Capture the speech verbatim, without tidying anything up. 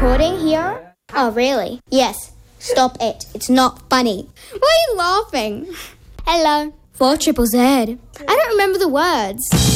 recording here? Oh, really? Yes. Stop it. It's not funny. Why are you laughing? Hello. Four triple Z. I don't remember the words.